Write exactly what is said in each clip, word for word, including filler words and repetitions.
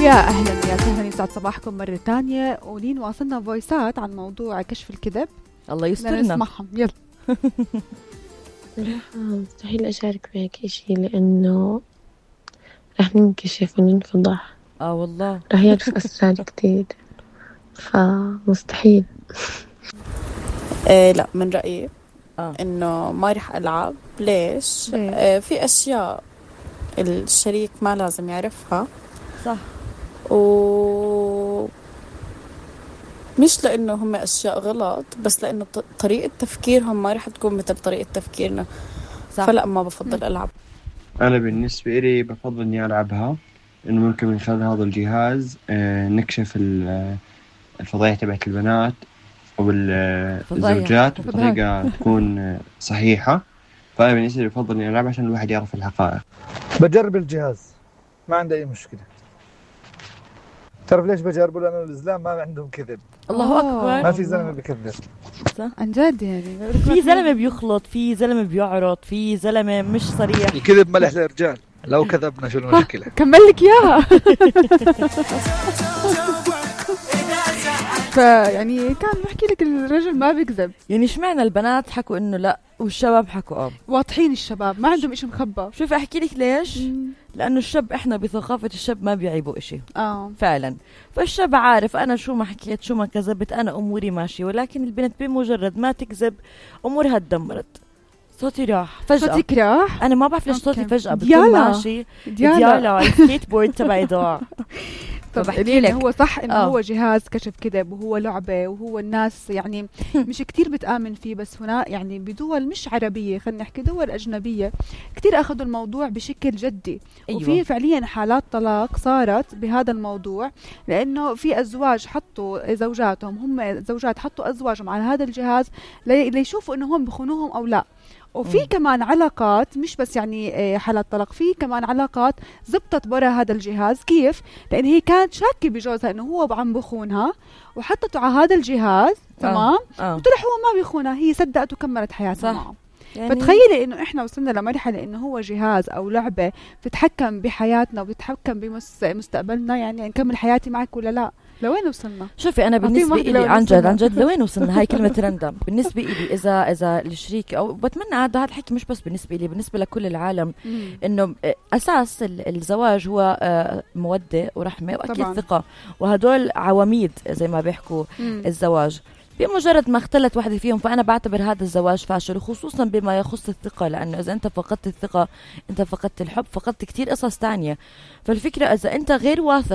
يا أهلا يا سهلا، يسعد صباحكم مرة تانية. ولين واصلنا فويسات عن موضوع كشف الكذب. الله يسترنا نسمعهم يلا. صراحة مستحيل أشارك بهيك إشي لأنه رح ننكشف وننفضح. اه والله رح يعرف أسرار كتير، فمستحيل. إيه لا، من رأيي آه. إنه ما رح ألعب. ليش؟ ليه؟ إيه، في أشياء الشريك ما لازم يعرفها. صح. و مش لأنه هم أشياء غلط، بس لأنه ط- طريقة تفكيرهم ما رح تكون مثل طريقة تفكيرنا. صح. فلا، ما بفضل ألعب. أنا بالنسبة لي بفضل إني ألعبها، إنه ممكن من خلال هذا الجهاز آه، نكشف ال- آه، الفضايح تبعت البنات أو ال- آه، فضايح. الزوجات بطريقة تكون آه، صحيحة. فأنا بالنسبة لي بفضل إني ألعب عشان الواحد يعرف الحقائق. بجرب الجهاز، ما عندي أي مشكلة. تعرف ليش بجربه؟ لأنه الإسلام ما عندهم كذب. الله آه. أكبر. ما في زلمة بكذب. عن جد يعني في زلمة بيخلط، في زلمة بيعرض، في زلمة مش صريح. الكذب ملح للرجال، لو كذبنا شو المشكلة؟ كمل لك إياها. فيعني كان بحكي لك الرجل ما بيكذب. يعني اشمعنى البنات حكوا انه لا والشباب حكوا اه؟ واضحين الشباب، ما عندهم إشي مخبى. شوف احكي لك ليش. مم. لانه الشاب، احنا بثقافة الشاب ما بيعيبوا اشي اه فعلا. فالشاب عارف انا شو ما حكيت شو ما كذبت انا اموري ماشي، ولكن البنت بمجرد ما تكذب امورها تدمرت. صوتي راح فجأة. صوتك راح. انا ما بعرف ليش صوتي أوكي. فجأة بكون ديالا. ماشي ديالا. ديالا السكيت بورد تبعي ضاع. طب فبحكي إلين لك. هو صح انه آه. هو جهاز كشف كذب وهو لعبة، وهو الناس يعني مش كتير بتآمن فيه، بس هنا يعني بدول مش عربية، خلينا نحكي دول أجنبية كتير أخذوا الموضوع بشكل جدي. أيوة. وفي فعليا حالات طلاق صارت بهذا الموضوع، لأنه في أزواج حطوا زوجاتهم، هم زوجات حطوا أزواجهم على هذا الجهاز لي- ليشوفوا إنه هم بخونوهم أو لا. وفي مم. كمان علاقات مش بس يعني آه، حالات طلاق، في كمان علاقات زبطت برا هذا الجهاز. كيف؟ لأن هي كانت شاكة بجوزها إنه هو عم بخونها، وحطته على هذا الجهاز. تمام. اه وطلع هو ما بيخونها، هي صدقت وكملت حياتها صح. معه. يعني فتخيلي إنه إحنا وصلنا لمرحلة إنه هو جهاز أو لعبة بتتحكم بحياتنا وبتتحكم بمستقبلنا، يعني نكمل حياتي معك ولا لا؟ لوين وصلنا؟ شوفي انا أعطيني بالنسبه واحدة لي لوين عن جد وصلنا. عن جد لوين وصلنا. هاي كلمه رندا بالنسبه لي. اذا اذا الشريك او بتمنى هذا هذا الحكي مش بس بالنسبه لي، بالنسبه لكل العالم، مم. انه اساس ال- الزواج هو آه، موده ورحمه واكيد طبعاً. ثقه، وهدول عواميد زي ما بيحكوا مم. الزواج. بمجرد ما اختلت واحدة فيهم فأنا بعتبر هذا الزواج فاشل، وخصوصا بما يخص الثقة، لأنه إذا أنت فقدت الثقة أنت فقدت الحب، فقدت كتير قصص تانية. فالفكرة إذا أنت غير واثق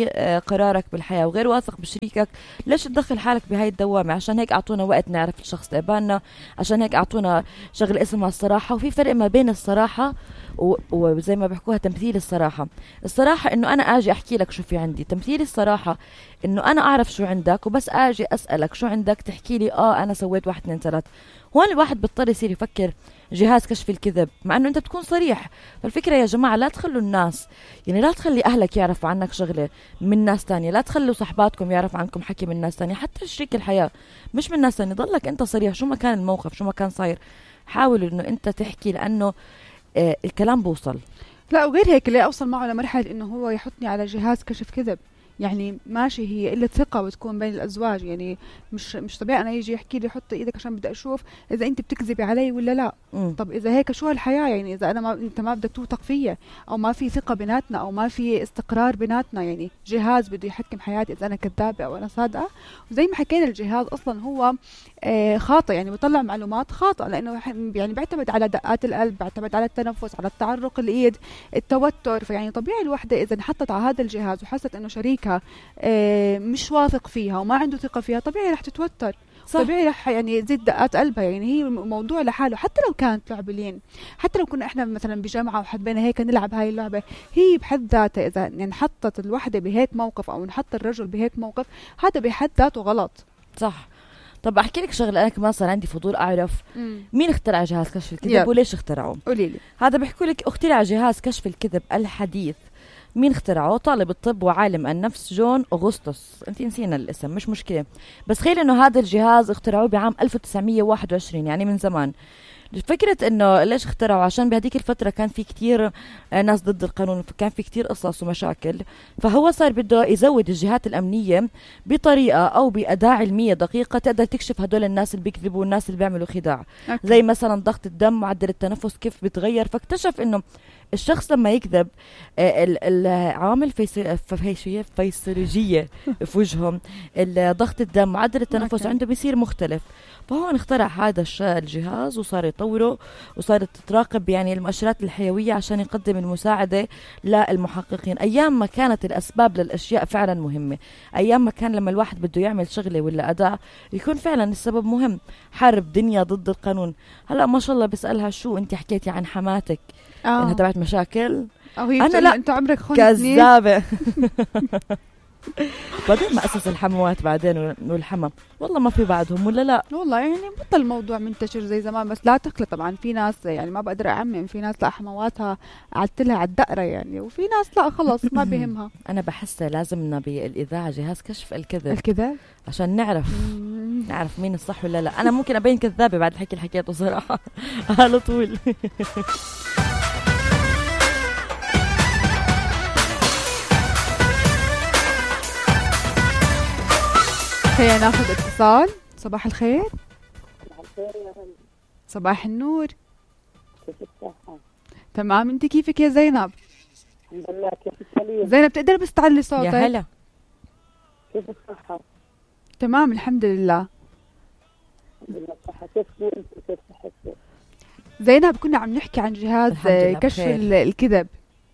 بقرارك بالحياة وغير واثق بشريكك، ليش تدخل حالك بهاي الدوامة؟ عشان هيك أعطونا وقت نعرف الشخص تقبلنا، عشان هيك أعطونا شغل اسمها الصراحة. وفي فرق ما بين الصراحة و- وزي ما بيحكوها تمثيل الصراحة. الصراحة إنه أنا أجي أحكي لك شو في عندي. تمثيل الصراحة إنه أنا أعرف شو عندك وبس أجي أسألك شو عندك، تحكي لي آه أنا سويت واحد اثنين ثلاث. هون الواحد بيضطر يصير يفكر جهاز كشف الكذب، مع إنه أنت بتكون صريح. فالفكرة يا جماعة لا تخلوا الناس، يعني لا تخلي أهلك يعرفوا عنك شغلة من ناس تانية، لا تخلوا صحباتكم يعرف عنكم حكي من ناس تانية، حتى شريك الحياة مش من ناس تانية. ضلك أنت صريح شو ما كان الموقف شو ما كان صاير. حاول إنه أنت تحكي، لأنه آه الكلام بوصل. لا وغير هيك ليه أوصل معه لمرحلة إنه هو يحطني على جهاز كشف كذب؟ يعني ماشي، هي قلة ثقة بتكون بين الأزواج. يعني مش مش طبيعي أنا يجي يحكي لي حط إيدك عشان بدي أشوف إذا أنت بتكذبي علي ولا لا. مم. طب إذا هيك شو هالحياة؟ يعني إذا أنا ما أنت ما بدك توثق فيا، أو ما في ثقة بيناتنا، أو ما في استقرار بيناتنا، يعني جهاز بده يحكم حياتي إذا أنا كذابة أو أنا صادقة. وزي ما حكينا الجهاز أصلا هو آه خاطئ، يعني بيطلع معلومات خاطئة، لأنه ح- يعني بيعتمد على دقات القلب، بيعتمد على التنفس، على التعرق الإيد، التوتر. فيعني طبيعي الوحدة إذا انحطت على هذا الجهاز وحست إنه شريكها آه مش واثق فيها وما عنده ثقة فيها، طبيعي رح تتوتر. صح. طبيعي رح يعني تزيد دقات قلبها. يعني هي موضوع لحاله، حتى لو كانت لعبة لين، حتى لو كنا احنا مثلا بجامعة وحبينا هيك نلعب هاي اللعبة، هي بحد ذاتها اذا انحطت الوحدة بهيك موقف او انحط الرجل بهيك موقف، هذا بحد ذاته غلط. صح. طب أحكي لك شغلة، أنا كمان صار عندي فضول أعرف مين اخترع جهاز كشف الكذب يلا. وليش اخترعوه. قولي لي. هذا بيحكوا لك اخترع جهاز كشف الكذب الحديث. مين اخترعه؟ طالب الطب وعالم النفس جون أغسطس. انت نسينا الاسم مش مشكلة، بس خيل انه هذا الجهاز اخترعوه بعام ألف وتسعمية وواحد وعشرين، يعني من زمان. فكرة انه ليش اخترعوا؟ عشان بهديك الفترة كان في كتير ناس ضد القانون، كان في كتير قصص ومشاكل، فهو صار بده يزود الجهات الأمنية بطريقة او بأداة علمية دقيقة تقدر تكشف هدول الناس اللي بيكذبوا والناس اللي بيعملوا خداع. أوكي. زي مثلا ضغط الدم، معدل التنفس كيف بيتغير، فاكتشف انه الشخص لما يكذب العوامل الفيسيولوجية في وجههم، ضغط الدم، معدل التنفس أوكي. عنده بيصير مختلف. فهو اخترع هذا الجهاز وصار يطوره وصارت تتراقب يعني المؤشرات الحيوية عشان يقدم المساعدة للمحققين. أيام ما كانت الأسباب للأشياء فعلا مهمة، أيام ما كان لما الواحد بده يعمل شغلة ولا أداء يكون فعلا السبب مهم. حرب دنيا ضد القانون. هلأ ما شاء الله بسألها شو أنت حكيتي عن حماتك آه. انها تبعت مشاكل، أنا لا أنت عمرك كذابة. بعدين ما أسس الحموات بعدين والحمى، والله ما في بعدهم ولا لا؟ والله يعني بطل الموضوع منتشر زي زمان، بس لا تخلى طبعا في ناس يعني ما بقدر أعمم، في ناس لا حمواتها عدتلها على الدقرة يعني، وفي ناس لا خلص ما بيهمها. أنا بحس لازمنا بالإذاعة جهاز كشف الكذب الكذب عشان نعرف نعرف مين الصح ولا لا. أنا ممكن أبين كذابة بعد الحكي اللي حكيته صراحة على طول. خلينا ناخذ اتصال. صباح الخير. صباح الخير يا هلا. صباح النور. كيف الصحة؟ تمام، انت كيفك يا زينب؟ الحمد لله. كيف السليم؟ زينب تقدر بس تعلي صوتك؟ يا هلا. كيف الصحة؟ تمام الحمد لله. الحمد لله الصحة. كيف انت كيف صحتك؟ زينب كنا عم نحكي عن جهاز كشف الكذب.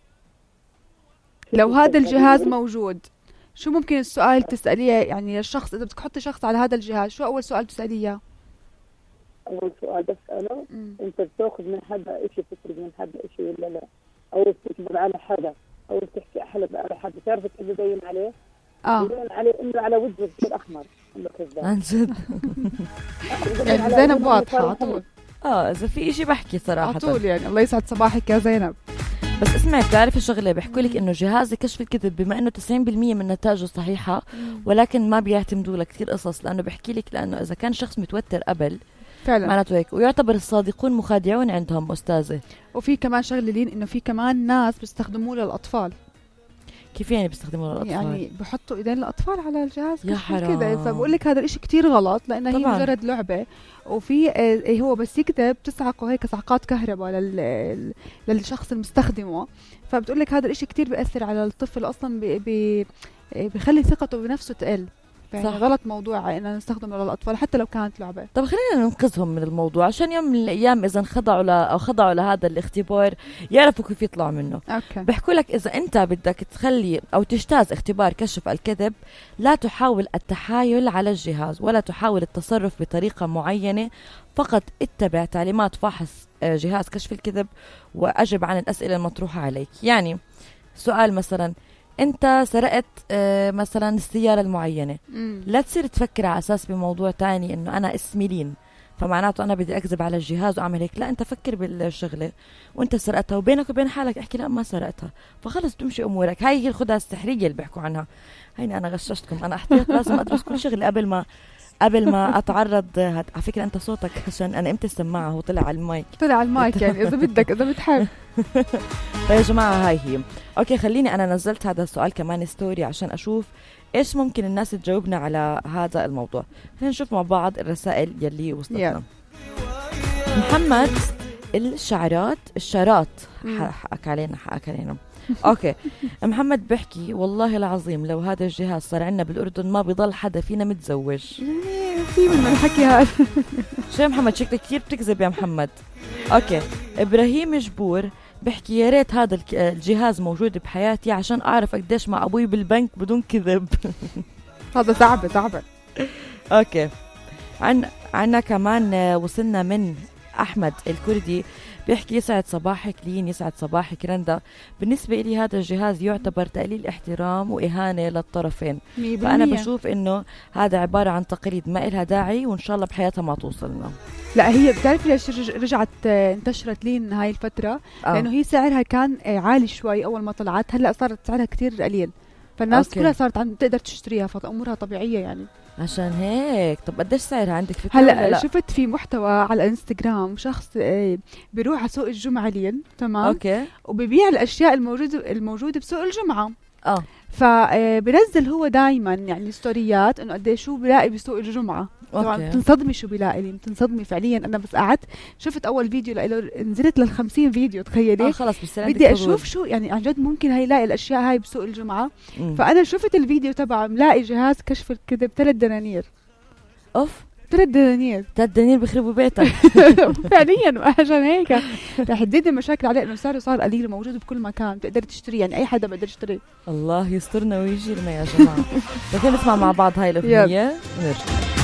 لو هذا الجهاز موجود شو ممكن السؤال تسأليه يعني الشخص إذا بدك تحطي شخص على هذا الجهاز؟ شو أول سؤال تسأليه؟ أول سؤال بسأله أنت بتأخذ من حدا إشي، بتطلب من حدا إشي ولا لا؟ أو بتكذب على حدا أو بتحكي أحلف على حدا، تعرف كيف ببين عليه؟ آه ببين عليه إنه على وجهه بصير أحمر إنه كذاب. عن جد. يعني زينب واضحة على طول. آه إذا في إشي بحكي صراحة على طول يعني. الله يسعد صباحك يا زينب. بس اسمعي، بتعرف الشغله بيحكوا لك انه جهاز كشف الكذب بما انه تسعين بالمية من نتائجه صحيحه، ولكن ما بيعتمدوا له كثير قصص، لانه بيحكي لك لانه اذا كان شخص متوتر قبل فعلا معناته هيك، ويعتبر الصادقون مخادعون عندهم استاذه. وفي كمان شغله لين انه في كمان ناس بيستخدموه للاطفال. كيف يعني بيستخدموه للاطفال؟ يعني بحطوا ايدين الاطفال على الجهاز يا حرام كذا، فبقول لك هذا الاشي كتير غلط لانه هي مجرد لعبه، وفي آه هو بس يكذب تسعقه هيك صعقات كهرباء لل للشخص المستخدمه، فبتقول لك هذا الاشي كتير بيأثر على الطفل اصلا، بي بي بيخلي ثقته بنفسه تقل. يعني غلط موضوع ان نستخدمه للاطفال حتى لو كانت لعبه. طب خلينا ننقذهم من الموضوع عشان يوم من الايام اذا انخضعوا ل... او خضعوا لهذا الاختبار يعرفوا كيف يطلعوا منه. أوكي. بيحكوا لك اذا انت بدك تخلي او تجتاز اختبار كشف الكذب لا تحاول التحايل على الجهاز ولا تحاول التصرف بطريقه معينه، فقط اتبع تعليمات فاحص جهاز كشف الكذب واجب عن الاسئله المطروحه عليك. يعني سؤال مثلا انت سرقت آه مثلا السيارة المعينة، مم. لا تصير تفكر على اساس بموضوع تاني انه انا اسمي لين فمعناته انا بدي اكذب على الجهاز واعمل هيك. لا، انت فكر بالشغلة وانت سرقتها وبينك وبين حالك احكي لا ما سرقتها، فخلص تمشي امورك. هاي هي الخدعة السحرية اللي بيحكوا عنها. هيني انا غششتكم، انا احتياط لازم ادرس كل شغل قبل ما قبل ما اتعرض. على فكرة انت صوتك عشان انا امتى السماعة هو طلع على المايك طلع على المايك يعني اذا بدك اذا بتحب. يا جماعة هاي هي. اوكي خليني انا نزلت هذا السؤال كمان ستوري عشان اشوف ايش ممكن الناس تجاوبنا على هذا الموضوع. خلينا نشوف مع بعض الرسائل يلي وصلتنا. محمد الشعرات الشارات حقك علينا حقك علينا اوكي. محمد بحكي والله العظيم لو هذا الجهاز صار عندنا بالاردن ما بيضل حدا فينا متزوج. في من الحكي هذا. شو يا محمد شكلك كثير بتكذب يا محمد. اوكي ابراهيم جبور بحكي يا ريت هذا الجهاز موجود بحياتي عشان اعرف قديش مع ابوي بالبنك بدون كذب. هذا صعب صعب. اوكي عن عنا كمان وصلنا من احمد الكردي بيحكي يسعد صباحك لين، يسعد صباحك رندا. بالنسبة لي هذا الجهاز يعتبر تقليل احترام وإهانة للطرفين، فأنا بشوف إنه هذا عبارة عن تقليد ما إلها داعي وإن شاء الله بحياتها ما توصلنا. لا هي بتعرف ليش رجعت انتشرت لين هاي الفترة؟ آه. لأنه هي سعرها كان عالي شوي أول ما طلعت، هلا صارت سعرها كتير قليل، فالناس أوكي. كلها صارت عم تقدر تشتريها، فأمورها طبيعية يعني. عشان هيك. طب قديش سعرها عندك فكرة؟ هلا لا؟ شفت في محتوى على الانستغرام شخص آه، بيروح على سوق الجمعة لين تمام اوكي. وبيبيع الاشياء الموجوده الموجوده بسوق الجمعة. اه فبنزل هو دائما يعني ستوريات انه قد ايه شو بلاقي بسوق الجمعة. طبعا أوكي. بتنصدمي شو بلاقي لي، بتنصدمي فعليا. انا بس قعدت شفت اول فيديو لإله نزلت للخمسين فيديو تخيلي. اه خلص بس بدي اشوف شو يعني عن جد ممكن هاي لاقي الاشياء هاي بسوق الجمعة. مم. فانا شفت الفيديو تبعه ملاقي جهاز كشف الكذب ثلاث دنانير. اوف ثلاث دنانير ثلاث دنانير بخربوا بيتك. فعليا. وعشان هيك رح تزيد المشاكل عليه انه سعره صار قليل وموجود بكل مكان بتقدر تشتري، يعني اي حدا بيقدر يشتري. الله يسترنا ويجيرنا يا جماعه. بدنا نسمع مع بعض هاي الاغنيه ونرجع.